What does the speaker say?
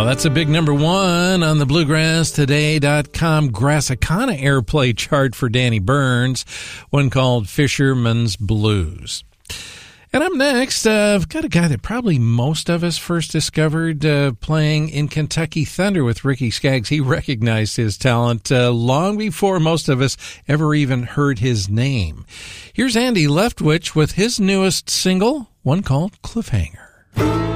That's a big number one on the BluegrassToday.com Grassicana airplay chart for Danny Burns, one called Fisherman's Blues. And up next, I've got a guy that probably most of us first discovered playing in Kentucky Thunder with Ricky Skaggs. He recognized his talent long before most of us ever even heard his name. Here's Andy Leftwich with his newest single, one called Cliffhanger.